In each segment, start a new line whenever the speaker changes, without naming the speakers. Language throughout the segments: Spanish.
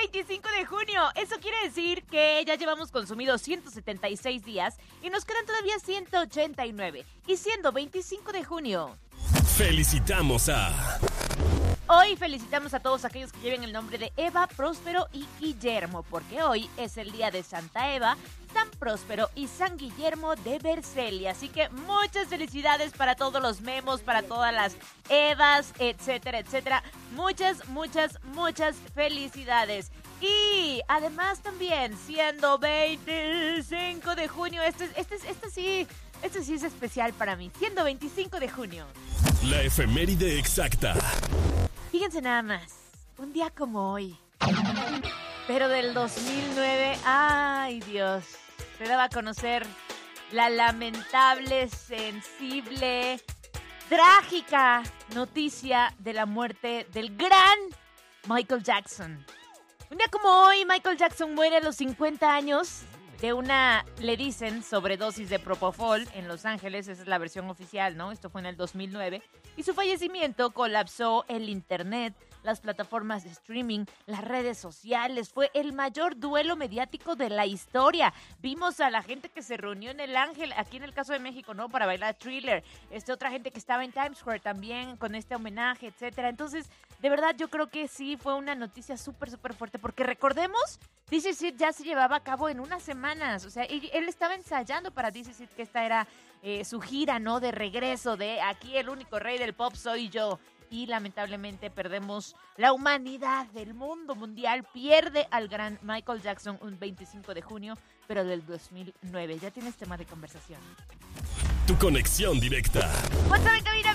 25 de junio. Eso quiere decir que ya llevamos consumidos 176 días y nos quedan todavía 189. Y siendo 25 de junio...
Felicitamos a...
Hoy felicitamos a todos aquellos que lleven el nombre de Eva, Próspero y Guillermo, porque hoy es el día de Santa Eva, San Próspero y San Guillermo de Vercelli. Así que muchas felicidades para todos los memos, para todas las Evas, etcétera, etcétera. Muchas, muchas, muchas felicidades. Y además también, siendo 25 de junio, este sí es especial para mí, siendo 25 de junio.
La efeméride exacta.
Fíjense nada más, un día como hoy, pero del 2009, ¡ay Dios! Se daba a conocer la lamentable, sensible, trágica noticia de la muerte del gran Michael Jackson. Un día como hoy, Michael Jackson muere a los 50 años de una, le dicen, sobredosis de Propofol en Los Ángeles. Esa es la versión oficial, ¿no? Esto fue en el 2009. Y su fallecimiento colapsó el internet, las plataformas de streaming, las redes sociales. Fue el mayor duelo mediático de la historia. Vimos a la gente que se reunió en el Ángel, aquí en el caso de México, ¿no? Para bailar Thriller. Otra gente que estaba en Times Square también con este homenaje, etcétera. Entonces, de verdad, yo creo que sí fue una noticia súper, súper fuerte. Porque recordemos, This Is It ya se llevaba a cabo en unas semanas. O sea, él estaba ensayando para This Is It, que esta era su gira, ¿no? De regreso, de aquí el único rey del pop soy yo. Y lamentablemente perdemos, la humanidad del mundo mundial pierde al gran Michael Jackson un 25 de junio, pero del 2009. Ya tienes tema de conversación.
Tu conexión directa.
WhatsApp en cabina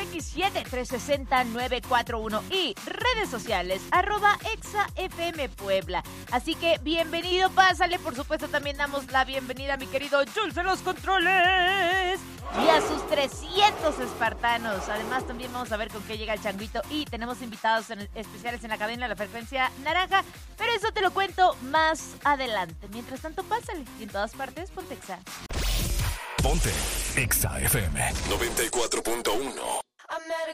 2227-360-941 y redes sociales @ExaFM Puebla. Así que bienvenido, pásale. Por supuesto también damos la bienvenida a mi querido Jules de los controles y a sus 300 espartanos. Además también vamos a ver con qué llega el changuito y tenemos invitados especiales en la cadena de la frecuencia naranja, pero eso te lo cuento más adelante. Mientras tanto, pásale y en todas partes ponte Exa.
Ponte Exa FM 94.1.